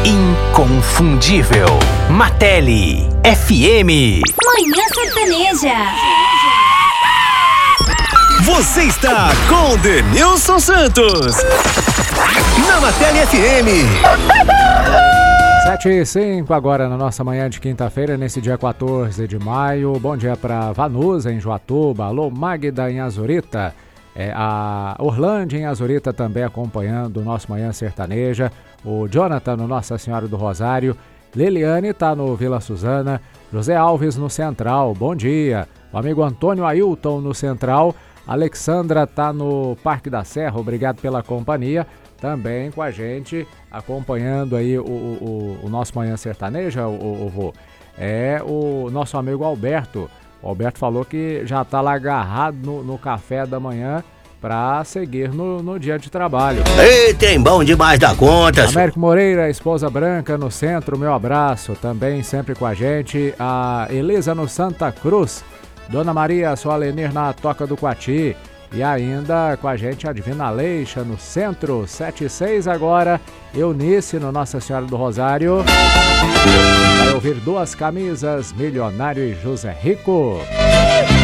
inconfundível. Martelli FM. Manhã Sertaneja. Você está com Denilson Santos na Martelli FM. 7h05 agora na nossa manhã de quinta-feira, nesse dia 14 de maio. Bom dia para Vanusa em Joatuba, alô Magda em Azurita, a Orlândia em Azurita também acompanhando o nosso Manhã Sertaneja, o Jonathan no Nossa Senhora do Rosário, Liliane está no Vila Suzana, José Alves no Central, bom dia, o amigo Antônio Ailton no Central, Alexandra está no Parque da Serra, obrigado pela companhia. Também com a gente, acompanhando aí o nosso Manhã Sertaneja, o vô, é o nosso amigo Alberto. O Alberto falou que já está lá agarrado no café da manhã para seguir no dia de trabalho. Ei, tem bom demais da conta. Américo Moreira, esposa branca no centro, meu abraço. Também sempre com a gente, a Elisa no Santa Cruz, Dona Maria Soalenir na Toca do Coati. E ainda com a gente a Divina Leixa no centro, 7h06 agora, Eunice no Nossa Senhora do Rosário. Vai ouvir Duas Camisas, Milionário e José Rico.